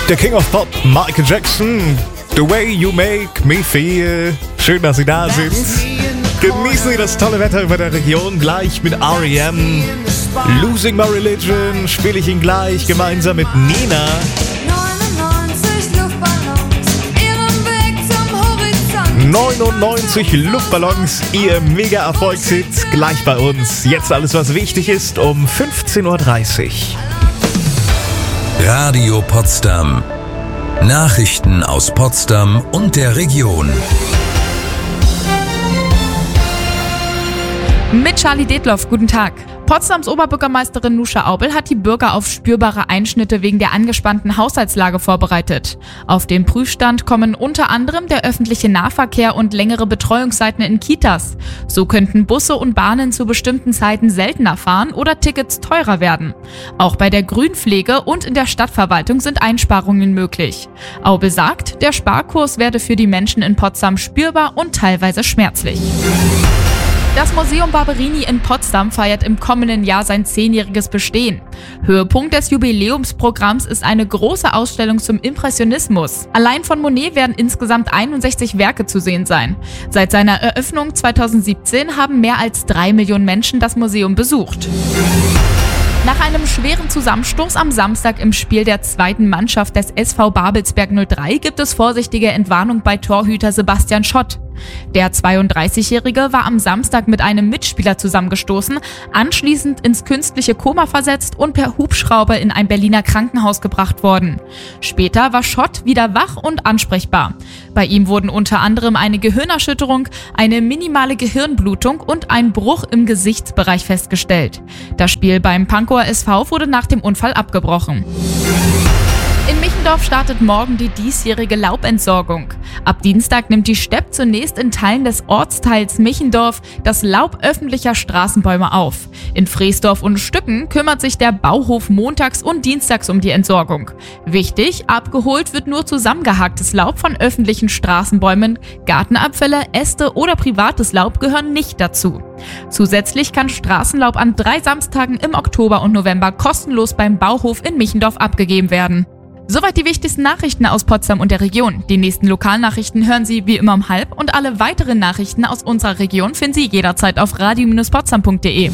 Der King of Pop, Michael Jackson, The Way You Make Me Feel. Schön, dass Sie da sind. Genießen Sie das tolle Wetter über der Region, gleich mit R.E.M. Losing My Religion spiele ich Ihnen gleich gemeinsam mit Nina. 99 Luftballons, Ihr Mega-Erfolgshit, gleich bei uns. Jetzt alles, was wichtig ist, um 15.30 Uhr. Radio Potsdam. Nachrichten aus Potsdam und der Region. Mit Charlie Detloff, guten Tag. Potsdams Oberbürgermeisterin Nuscha Aubel hat die Bürger auf spürbare Einschnitte wegen der angespannten Haushaltslage vorbereitet. Auf den Prüfstand kommen unter anderem der öffentliche Nahverkehr und längere Betreuungszeiten in Kitas. So könnten Busse und Bahnen zu bestimmten Zeiten seltener fahren oder Tickets teurer werden. Auch bei der Grünpflege und in der Stadtverwaltung sind Einsparungen möglich. Aubel sagt, der Sparkurs werde für die Menschen in Potsdam spürbar und teilweise schmerzlich. Das Museum Barberini in Potsdam feiert im kommenden Jahr sein 10-jähriges Bestehen. Höhepunkt des Jubiläumsprogramms ist eine große Ausstellung zum Impressionismus. Allein von Monet werden insgesamt 61 Werke zu sehen sein. Seit seiner Eröffnung 2017 haben mehr als 3 Millionen Menschen das Museum besucht. Nach einem schweren Zusammenstoß am Samstag im Spiel der zweiten Mannschaft des SV Babelsberg 03 gibt es vorsichtige Entwarnung bei Torhüter Sebastian Schott. Der 32-Jährige war am Samstag mit einem Mitspieler zusammengestoßen, anschließend ins künstliche Koma versetzt und per Hubschrauber in ein Berliner Krankenhaus gebracht worden. Später war Schott wieder wach und ansprechbar. Bei ihm wurden unter anderem eine Gehirnerschütterung, eine minimale Gehirnblutung und ein Bruch im Gesichtsbereich festgestellt. Das Spiel beim Pankower SV wurde nach dem Unfall abgebrochen. In Michendorf startet morgen die diesjährige Laubentsorgung. Ab Dienstag nimmt die Stepp zunächst in Teilen des Ortsteils Michendorf das Laub öffentlicher Straßenbäume auf. In Freesdorf und Stücken kümmert sich der Bauhof montags und dienstags um die Entsorgung. Wichtig, abgeholt wird nur zusammengehacktes Laub von öffentlichen Straßenbäumen, Gartenabfälle, Äste oder privates Laub gehören nicht dazu. Zusätzlich kann Straßenlaub an 3 Samstagen im Oktober und November kostenlos beim Bauhof in Michendorf abgegeben werden. Soweit die wichtigsten Nachrichten aus Potsdam und der Region. Die nächsten Lokalnachrichten hören Sie wie immer um 12:30 und alle weiteren Nachrichten aus unserer Region finden Sie jederzeit auf radio-potsdam.de.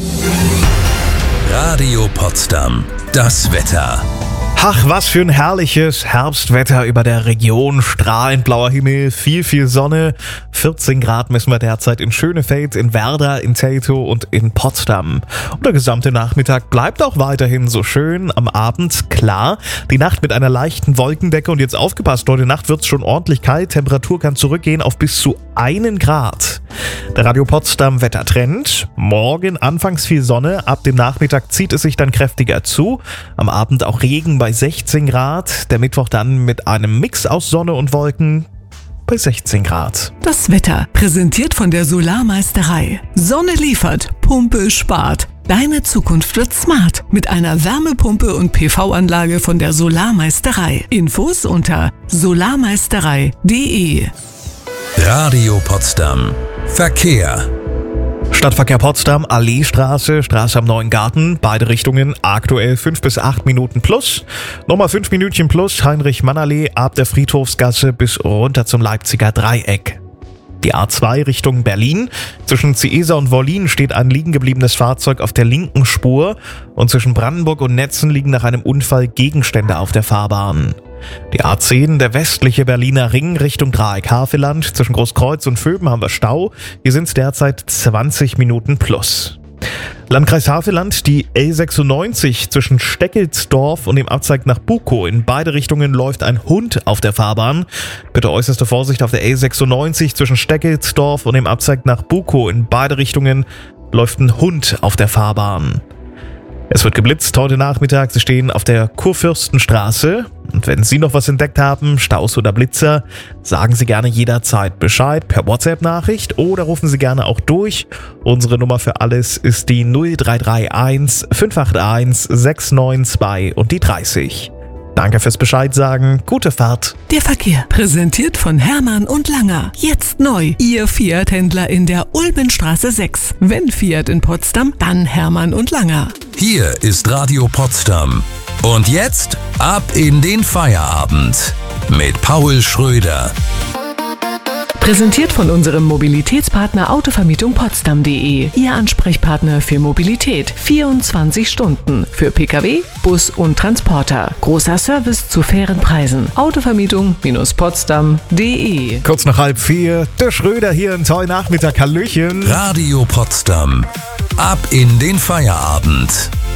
Radio Potsdam. Das Wetter. Ach, was für ein herrliches Herbstwetter über der Region. Strahlend blauer Himmel, viel Sonne. 14 Grad messen wir derzeit in Schönefeld, in Werder, in Teltow und in Potsdam. Und der gesamte Nachmittag bleibt auch weiterhin so schön. Am Abend, klar, die Nacht mit einer leichten Wolkendecke. Und jetzt aufgepasst, heute Nacht wird es schon ordentlich kalt. Temperatur kann zurückgehen auf bis zu 1 Grad. Der Radio Potsdam Wettertrend. Morgen anfangs viel Sonne, ab dem Nachmittag zieht es sich dann kräftiger zu. Am Abend auch Regen bei 16 Grad. Der Mittwoch dann mit einem Mix aus Sonne und Wolken bei 16 Grad. Das Wetter präsentiert von der Solarmeisterei. Sonne liefert, Pumpe spart. Deine Zukunft wird smart mit einer Wärmepumpe und PV-Anlage von der Solarmeisterei. Infos unter solarmeisterei.de. Radio Potsdam. Verkehr. Stadtverkehr Potsdam, Alleestraße, Straße am Neuen Garten, beide Richtungen aktuell 5 bis 8 Minuten plus. Nochmal 5 Minütchen plus, Heinrich-Mann-Allee ab der Friedhofsgasse bis runter zum Leipziger Dreieck. Die A2 Richtung Berlin. Zwischen Ciesa und Wollin steht ein liegen gebliebenes Fahrzeug auf der linken Spur und zwischen Brandenburg und Netzen liegen nach einem Unfall Gegenstände auf der Fahrbahn. Die A10, der westliche Berliner Ring Richtung Dreieck Havelland. Zwischen Großkreuz und Vöben haben wir Stau. Hier sind es derzeit 20 Minuten plus. Landkreis Havelland, die L96 zwischen Steckelsdorf und dem Abzweig nach Bukow. In beide Richtungen läuft ein Hund auf der Fahrbahn. Bitte äußerste Vorsicht auf der L96 zwischen Steckelsdorf und dem Abzweig nach Bukow. In beide Richtungen läuft ein Hund auf der Fahrbahn. Es wird geblitzt heute Nachmittag. Sie stehen auf der Kurfürstenstraße. Und wenn Sie noch was entdeckt haben, Staus oder Blitzer, sagen Sie gerne jederzeit Bescheid per WhatsApp-Nachricht oder rufen Sie gerne auch durch. Unsere Nummer für alles ist die 0331 581 692 und die 30. Danke fürs Bescheid sagen. Gute Fahrt. Der Verkehr präsentiert von Hermann und Langer. Jetzt neu. Ihr Fiat-Händler in der Ulmenstraße 6. Wenn Fiat in Potsdam, dann Hermann und Langer. Hier ist Radio Potsdam. Und jetzt ab in den Feierabend mit Paul Schröder. Präsentiert von unserem Mobilitätspartner Autovermietung Potsdam.de. Ihr Ansprechpartner für Mobilität. 24 Stunden. Für Pkw, Bus und Transporter. Großer Service zu fairen Preisen. Autovermietung-Potsdam.de. Kurz nach 3:30, der Schröder hier in Zoll Nachmittag. Hallöchen. Radio Potsdam. Ab in den Feierabend.